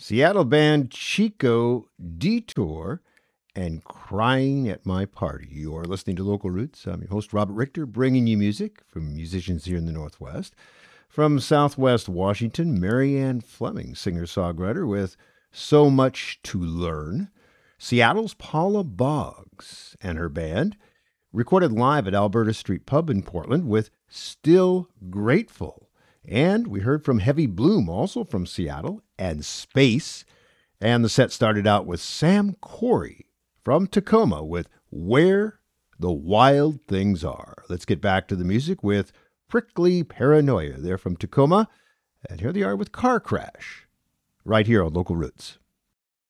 Seattle band Chico Detour and Crying at My Party. You are listening to Local Roots. I'm your host, Robert Richter, bringing you music from musicians here in the Northwest. From Southwest Washington, Marianne Fleming, singer-songwriter with So Much to Learn. Seattle's Paula Boggs and her band recorded live at Alberta Street Pub in Portland with Still Grateful. And we heard from Heavy Bloom, also from Seattle, and Space. And the set started out with Sam Corey from Tacoma with Where the Wild Things Are. Let's get back to the music with Prickly Paranoia. They're from Tacoma. And here they are with Car Crash, right here on Local Roots.